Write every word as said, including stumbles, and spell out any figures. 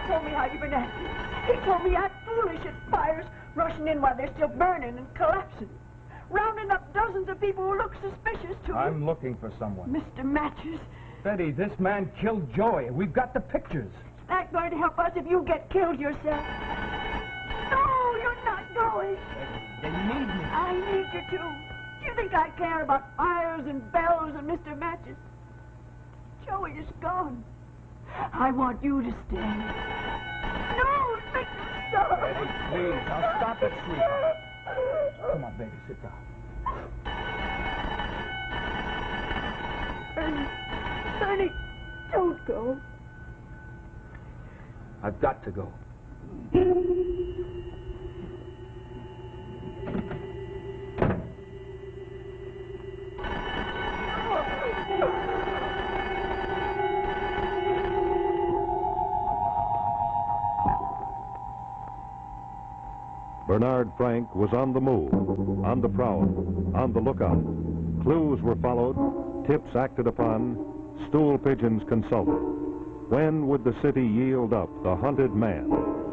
told me how you've been acting. He told me act foolish at fires, rushing in while they're still burning and collapsing. Rounding up dozens of people who look suspicious to me. I'm looking for someone. Mister Matches. Betty, this man killed Joey, and we've got the pictures. It's not going to help us if you get killed yourself. No, you're not going. They need me. I need you to. Do you think I care about fires and bells and Mister Matches? Joey is gone. I want you to stay. No, Victor, stop. Betty, please, I'll stop it, sweetheart. Come on, baby, sit down. Ernie, Ernie, don't go. I've got to go. Bernard Frank was on the move, on the prowl, on the lookout. Clues were followed, tips acted upon, stool pigeons consulted. When would the city yield up the hunted man?